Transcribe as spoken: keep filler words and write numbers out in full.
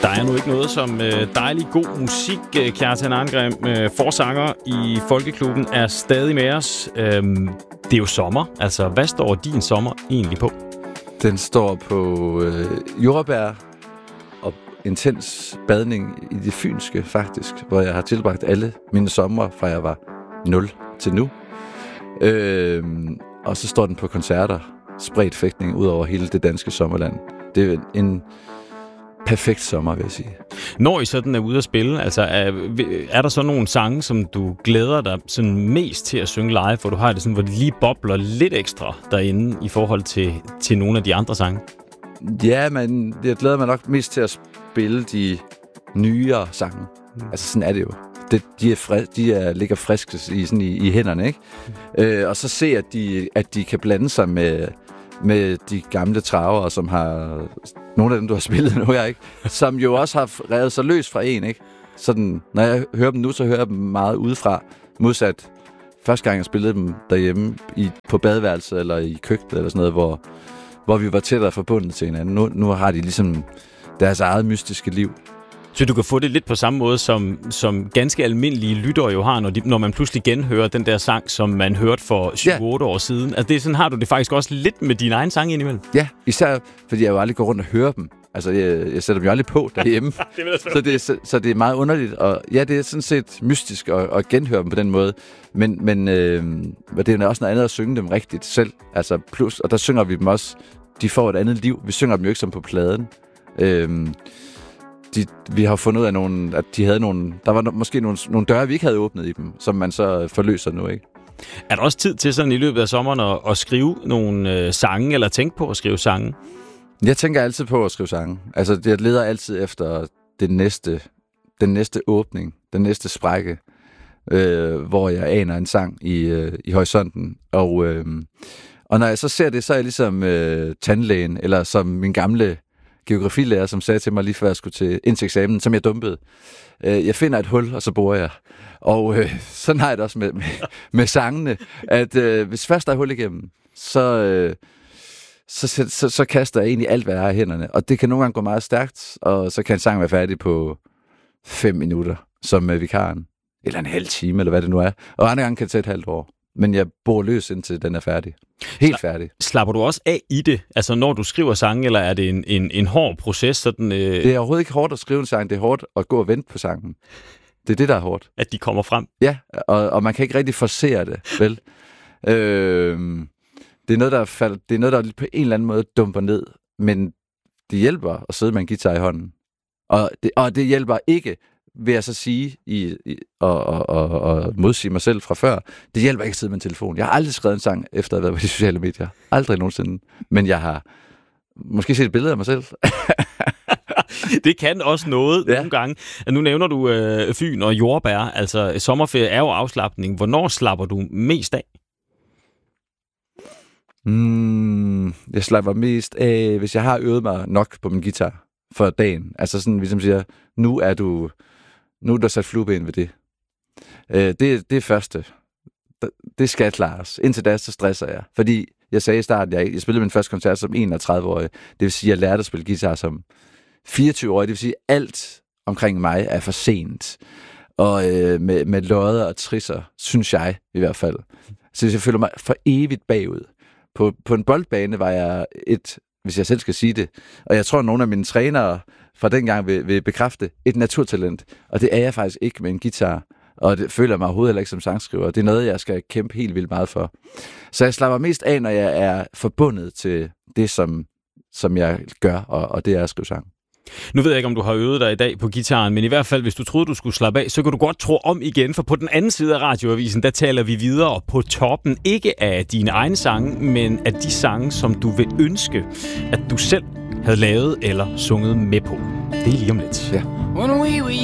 Der er nu ikke noget som øh, dejlig god musik. Kjartan Arngrim, øh, forsanger i Folkeklubben, er stadig med os. Øhm, det er jo sommer. Altså, hvad står din sommer egentlig på? Den står på øh, jordbær og intens badning i det fynske, faktisk, hvor jeg har tilbragt alle mine sommer, fra jeg var nul til nu. Øh, og så står den på koncerter, spredt fægtning ud over hele det danske sommerland. Det er en perfekt sommer, vil jeg sige. Når I sådan er ude at spille, altså er, er der så nogle sange, som du glæder dig sådan mest til at synge live, hvor du har det sådan, hvor det lige bobler lidt ekstra derinde i forhold til, til nogle af de andre sange? Ja, men jeg glæder mig nok mest til at spille de nyere sange. Mm. Altså sådan er det jo. Det, de er, fri, de er ligger friske i, sådan i, i hænderne, ikke? Mm. Øh, og så se, at de, at de kan blande sig med med de gamle travere, som har nogle af dem, du har spillet nu, jeg ikke? Som jo også har revet sig løs fra en, ikke? Sådan, når jeg hører dem nu, så hører jeg dem meget udefra. Modsat første gang, jeg spillede dem derhjemme i, på badeværelset eller i køkkenet eller sådan noget, hvor, hvor vi var tættere forbundet til hinanden. Nu, nu har de ligesom deres eget mystiske liv. Så du kan få det lidt på samme måde, som, som ganske almindelige lyttere jo har, når, de, når man pludselig genhører den der sang, som man hørte for syv otte ja. år siden. Altså det, sådan har du det faktisk også lidt med dine egne sange indimellem. Ja, især fordi jeg jo aldrig går rundt og hører dem. Altså, jeg, jeg sætter dem jo aldrig på derhjemme. det så, det, så, så det er meget underligt. Og ja, det er sådan set mystisk at, at genhøre dem på den måde. Men, men øh, det er også noget andet at synge dem rigtigt selv. Altså plus, og der synger vi dem også. De får et andet liv. Vi synger dem jo ikke som på pladen. Øh, De, vi har fundet ud af, nogle, at de havde nogle, der var no, måske nogle, nogle døre, vi ikke havde åbnet i dem, som man så forløser nu, ikke? Er der også tid til sådan i løbet af sommeren at, at skrive nogle øh, sange, eller tænke på at skrive sange? Jeg tænker altid på at skrive sange. Altså, jeg leder altid efter det næste, den næste åbning, den næste sprække, øh, hvor jeg aner en sang i, øh, i horisonten. Og, øh, og når jeg så ser det, så er jeg ligesom øh, tandlægen, eller som min gamle geografilærer, som sagde til mig lige før jeg skulle til ind til eksamen, som jeg dumpede. Øh, jeg finder et hul, og så borer jeg. Og øh, sådan har jeg det også med, med, med sangene, at øh, hvis først der er hul igennem, så, øh, så, så, så, så kaster jeg egentlig alt, hvad jeg har i hænderne. Og det kan nogle gange gå meget stærkt, og så kan en sang være færdig på fem minutter, som med vikaren. Eller en halv time, eller hvad det nu er. Og andre gange kan det tage et halvt år. Men jeg bor løs, indtil den er færdig. Helt færdig. Slapper du også af i det? Altså når du skriver sange, eller er det en, en, en hård proces? Sådan, øh... Det er overhovedet ikke hårdt at skrive en sang. Det er hårdt at gå og vente på sangen. Det er det, der er hårdt. At de kommer frem? Ja, og, og man kan ikke rigtig forcere det, vel? øh, det, er noget, der falder, det er noget, der på en eller anden måde dumper ned. Men det hjælper at sidde med en guitar i hånden. Og det, og det hjælper ikke, vil jeg så sige, i, i, og, og, og, og modsige mig selv fra før, det hjælper ikke at sidde med en telefon. Jeg har aldrig skrevet en sang, efter at have været på de sociale medier. Aldrig nogensinde. Men jeg har måske set et billede af mig selv. Det kan også noget ja. nogle gange. Nu nævner du øh, Fyn og jordbær. Altså, sommerferie er jo afslapning. Hvornår slapper du mest af? Mm, jeg slapper mest af, hvis jeg har øvet mig nok på min guitar for dagen. Altså sådan, vi som siger, nu er du, nu er der sat flueben ved det. Øh, det. Det er første. Det skal klares. Indtil da, så stresser jeg. Fordi jeg sagde i starten, jeg, jeg spillede min første koncert som enogtredive-årig. Det vil sige, at jeg lærte at spille guitar som fireogtyve-årig. Det vil sige, at alt omkring mig er for sent. Og øh, med, med lodder og trisser, synes jeg i hvert fald. Så jeg føler mig for evigt bagud. På, på en boldbane var jeg et, hvis jeg selv skal sige det, og jeg tror, at nogle af mine trænere fra dengang vil, vil bekræfte, et naturtalent. Og det er jeg faktisk ikke med en guitar. Og det føler jeg mig overhovedet heller ikke som sangskriver. Det er noget, jeg skal kæmpe helt vildt meget for. Så jeg slapper mest af, når jeg er forbundet til det, som, som jeg gør, og, og det er at skrive sang. Nu ved jeg ikke, om du har øvet dig i dag på gitaren, men i hvert fald, hvis du troede, du skulle slappe af, så kan du godt tro om igen, for på den anden side af radioavisen, der taler vi videre på toppen, ikke af dine egne sange, men af de sange, som du vil ønske, at du selv havde lavet eller sunget med på. Det er lige om lidt. Ja.